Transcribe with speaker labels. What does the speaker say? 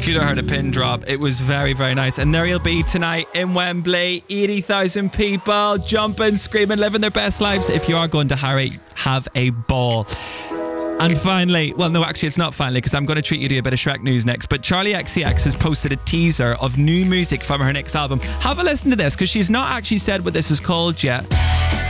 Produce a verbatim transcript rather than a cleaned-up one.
Speaker 1: could have heard a pin drop. It was very, very nice. And there he'll be tonight in Wembley. eighty thousand people jumping, screaming, living their best lives. If you are going to Harry, have a ball. And finally, well, no, actually, it's not finally, because I'm going to treat you to a bit of Shrek news next. But Charlie X C X has posted a teaser of new music from her next album. Have a listen to this, because she's not actually said what this is called yet.